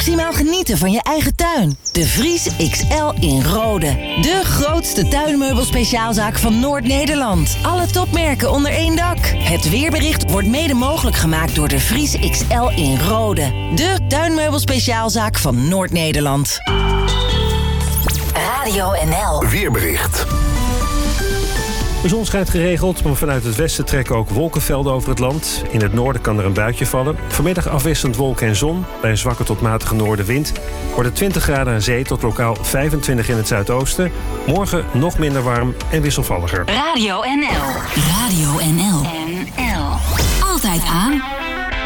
maximaal genieten van je eigen tuin. De Vries XL in Rode. De grootste tuinmeubelspeciaalzaak van Noord-Nederland. Alle topmerken onder één dak. Het weerbericht wordt mede mogelijk gemaakt door De Vries XL in Rode. De tuinmeubelspeciaalzaak van Noord-Nederland. Radio NL. Weerbericht. De zon schijnt geregeld, maar vanuit het westen trekken ook wolkenvelden over het land. In het noorden kan er een buitje vallen. Vanmiddag afwisselend wolken en zon. Bij een zwakke tot matige noordenwind wordt het 20 graden aan zee tot lokaal 25 in het zuidoosten. Morgen nog minder warm en wisselvalliger. Radio NL. Radio NL. NL. Altijd aan.